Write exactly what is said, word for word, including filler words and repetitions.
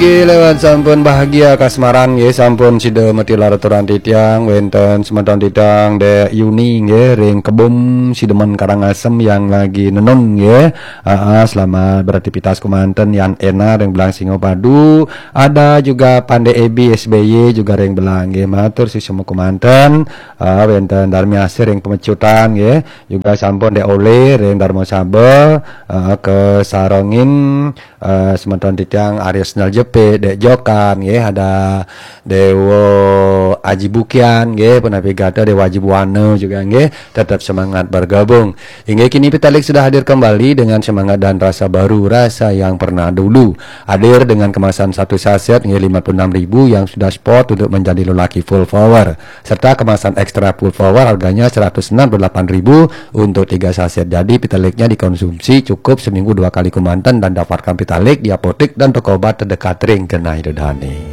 inggih lewat sampun bahagia kasmaran nggih sampun sida meti laraturan titiang wenten semeton titang de Yuni nggih ring kebum Sidemen Karangasem yang lagi nenon nggih. Heeh, selamat beraktivitas kumanten yang enak ring belang Singopadu. Ada juga Pande Ebi S B Y juga ring belang nggih matur si semua kumanten. Uh, wenten Darmi Asir ring pemecutan nggih. Juga sampun de Ole ring Darmo Sabel uh, ke Sarongin uh, semeton titiang Arsenal J P Dek Jokan nggih, ada Dewo Aji Bukian nggih, penavigator Dewa Aji Buwana juga nggih, tetap semangat bergabung. Hingga kini Petalik sudah hadir kembali dengan semangat dan rasa baru, rasa yang pernah dulu. Hadir dengan kemasan satu saset nggih lima puluh enam ribu yang sudah spot untuk menjadi lelaki full power, serta kemasan ekstra full power harganya seratus enam puluh delapan ribu untuk tiga saset. Jadi Petaliknya dikonsumsi cukup seminggu dua kali kumantan dan dapatkan Petalik di apotek dan toko obat terdekat ring Kenai Dodane.